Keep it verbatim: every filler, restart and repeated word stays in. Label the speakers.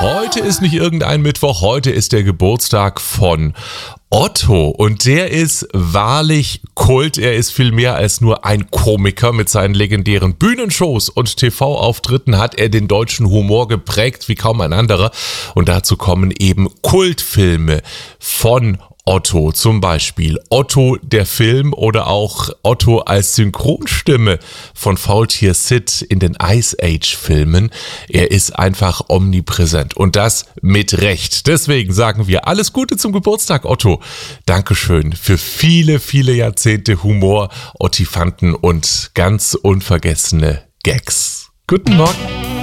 Speaker 1: Heute ist nicht irgendein Mittwoch, heute ist der Geburtstag von Otto und der ist wahrlich Kult. Er ist viel mehr als nur ein Komiker. Mit seinen legendären Bühnenshows und T V-Auftritten hat er den deutschen Humor geprägt wie kaum ein anderer. Und dazu kommen eben Kultfilme von Otto, zum Beispiel Otto der Film oder auch Otto als Synchronstimme von Faultier Sid in den Ice Age Filmen. Er ist einfach omnipräsent und das mit Recht. Deswegen sagen wir alles Gute zum Geburtstag, Otto. Dankeschön für viele, viele Jahrzehnte Humor, Ottifanten und ganz unvergessene Gags. Guten Morgen.